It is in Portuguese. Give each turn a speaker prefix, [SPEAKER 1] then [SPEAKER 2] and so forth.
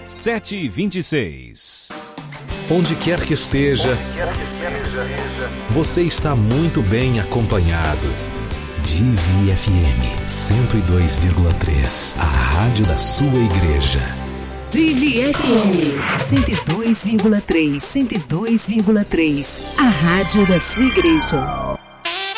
[SPEAKER 1] 7h26.
[SPEAKER 2] Onde quer que esteja, você está muito bem acompanhado. Divi FM 102,3, a rádio da sua igreja.
[SPEAKER 3] Divi FM 102,3, 102,3, a rádio da sua igreja.